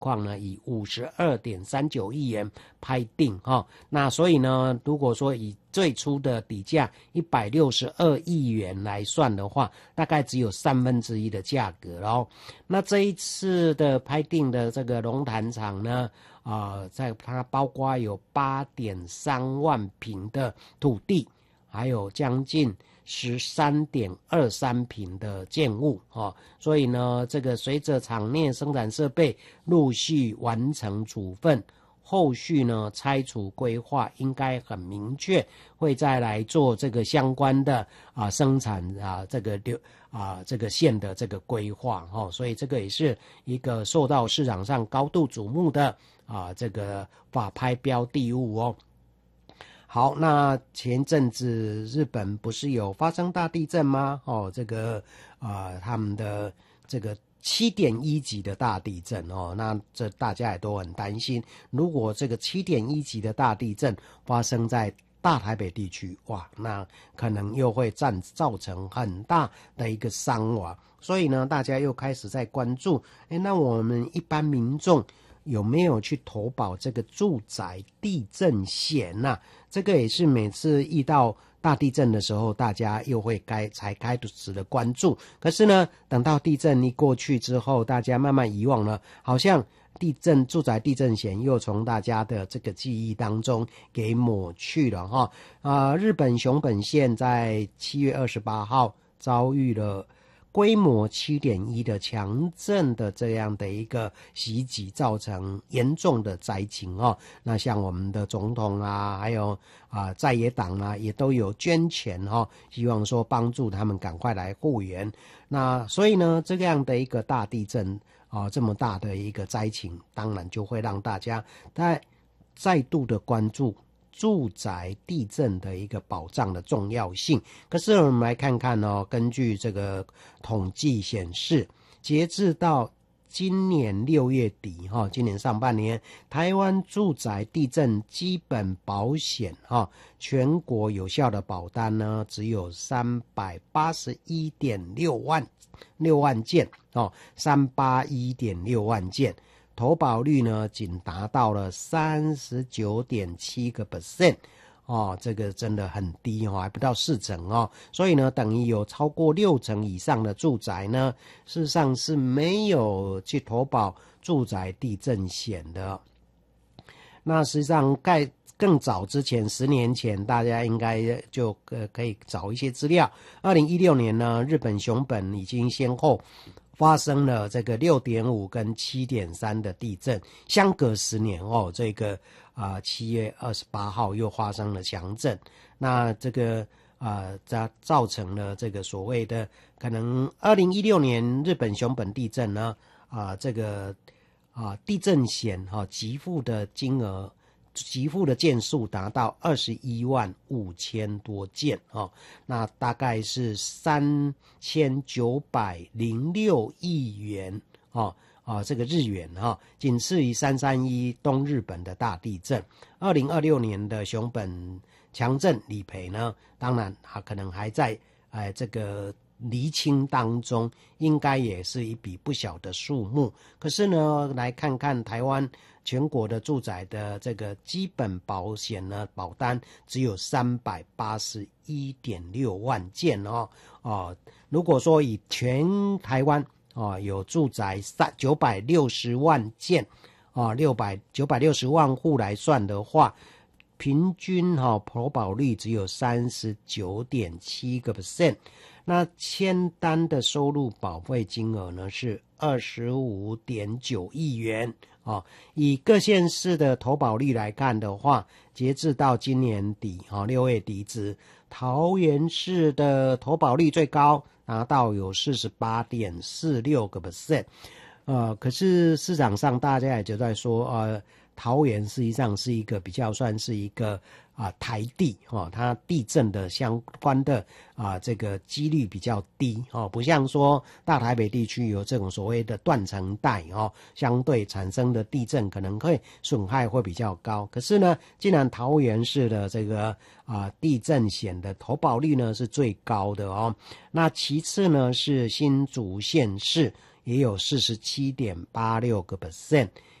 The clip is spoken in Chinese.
况呢，以52.39亿元拍定那所以呢，如果说以最初的底价162亿元来算的话，大概只有1/3的价格咯。那这一次的拍定的这个龙潭场呢，在它包括有8.3万坪的土地，还有将近13.23坪的建物所以呢，这个随着场内生产设备陆续完成处分，后续呢拆除规划应该很明确，会再来做这个相关的生产这个线的这个规划所以这个也是一个受到市场上高度瞩目的这个法拍标的物好，那前阵子日本不是有发生大地震吗？这个他们的这个7.1级的大地震那这大家也都很担心，如果这个7.1级的大地震发生在大台北地区，哇，那可能又会造成很大的一个伤亡，所以呢，大家又开始在关注，那我们一般民众有没有去投保这个住宅地震险这个也是每次遇到大地震的时候，大家又会才开始的关注。可是呢，等到地震一过去之后，大家慢慢遗忘了，好像住宅地震险又从大家的这个记忆当中给抹去了日本熊本县在7月28号遭遇了规模7.1的强震的这样的一个袭击，造成严重的灾情那像我们的总统还有在野党也都有捐钱希望说帮助他们赶快来复原。那所以呢，这样的一个大地震这么大的一个灾情，当然就会让大家再度的关注住宅地震的一个保障的重要性。可是我们来看看根据这个统计显示，截至到今年6月底今年上半年，台湾住宅地震基本保险全国有效的保单呢，只有381.6万件381.6万件，投保率呢仅达到了39.7%这个真的很低还不到40%所以呢，等于有超过60%以上的住宅呢，事实上是没有去投保住宅地震险的。那实际上更早之前10年前，大家应该就可以找一些资料。2016年呢，日本熊本已经先后发生了这个6.5跟7.3的地震，相隔10年这个7月28号又发生了强震，那这个造成了这个所谓的可能2016年日本熊本地震呢这个地震险给付的金额给付的件数达到215000多件那大概是3906亿元这个日元仅次于331东日本的大地震。2026年的熊本强震理赔呢，当然可能还在这个厘清当中，应该也是一笔不小的数目。可是呢，来看看台湾全国的住宅的这个基本保险呢，保单只有381.6万件如果说以全台湾有住宅960万件960万户来算的话，平均投保率只有39.7%。那签单的收入保费金额呢是25.9亿元以各县市的投保率来看的话，截至到今年底6月底止，桃园市的投保率最高，达到有 48.46%。可是市场上大家也就在说桃园实际上是一个比较算是一个台地它地震的相关的这个几率比较低不像说大台北地区有这种所谓的断层带相对产生的地震可能会损害会比较高。可是呢，既然桃园市的这个地震险的投保率呢是最高的那其次呢是新竹县市也有47.86%，